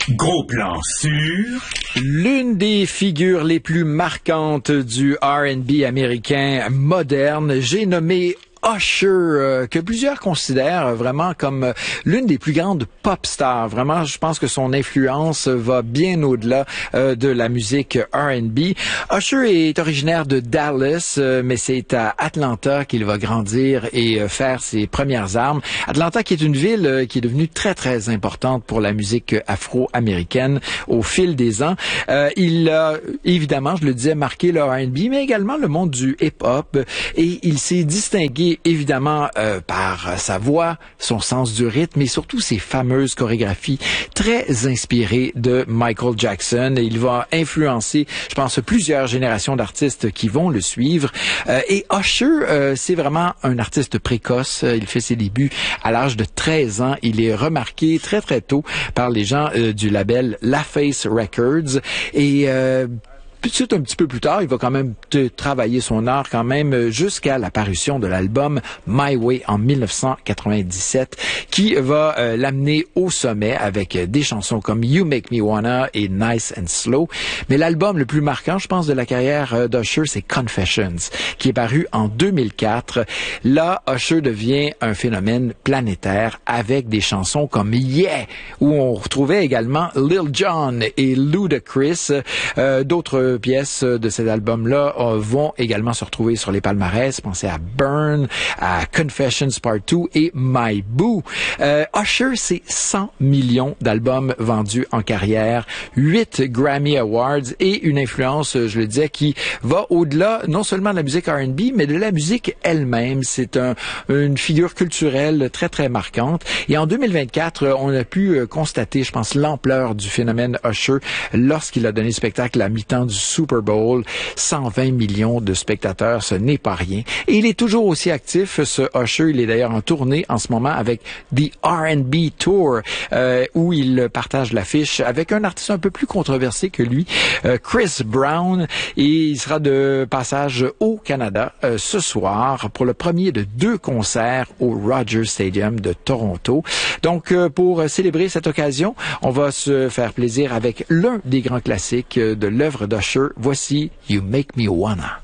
Gros plan sur... L'une des figures les plus marquantes du R&B américain moderne, j'ai nommé Usher, que plusieurs considèrent vraiment comme l'une des plus grandes pop stars. Vraiment, je pense que son influence va bien au-delà de la musique R&B. Usher est originaire de Dallas, mais c'est à Atlanta qu'il va grandir et faire ses premières armes. Atlanta qui est une ville qui est devenue très, très importante pour la musique afro-américaine au fil des ans. Il a, évidemment, je le disais, marqué le R&B, mais également le monde du hip-hop, et il s'est distingué évidemment par sa voix, son sens du rythme et surtout ses fameuses chorégraphies très inspirées de Michael Jackson. Et il va influencer, je pense, plusieurs générations d'artistes qui vont le suivre. Et Usher, c'est vraiment un artiste précoce. Il fait ses débuts à l'âge de 13 ans. Il est remarqué très très tôt par les gens du label LaFace Records. Et c'est un petit peu plus tard, il va quand même travailler son art quand même jusqu'à l'apparition de l'album My Way en 1997, qui va l'amener au sommet avec des chansons comme You Make Me Wanna et Nice and Slow. Mais l'album le plus marquant, je pense, de la carrière d'Usher, c'est Confessions, qui est paru en 2004. Là, Usher devient un phénomène planétaire avec des chansons comme Yeah, où on retrouvait également Lil Jon et Ludacris. D'autres pièces de cet album-là vont également se retrouver sur les palmarès. Pensez à Burn, à Confessions Part 2 et My Boo. Usher, c'est 100 millions d'albums vendus en carrière, 8 Grammy Awards et une influence, je le disais, qui va au-delà non seulement de la musique R&B, mais de la musique elle-même. C'est une figure culturelle très, très marquante. Et en 2024, on a pu constater, je pense, l'ampleur du phénomène Usher lorsqu'il a donné spectacle à mi-temps du Super Bowl. 120 millions de spectateurs, ce n'est pas rien. Et il est toujours aussi actif, ce Usher. Il est d'ailleurs en tournée en ce moment avec The R&B Tour, où il partage l'affiche avec un artiste un peu plus controversé que lui, Chris Brown. Et il sera de passage au Canada ce soir pour le premier de 2 concerts au Rogers Stadium de Toronto. Donc, pour célébrer cette occasion, on va se faire plaisir avec l'un des grands classiques de l'œuvre d'Usher. Voici You Make Me Wanna.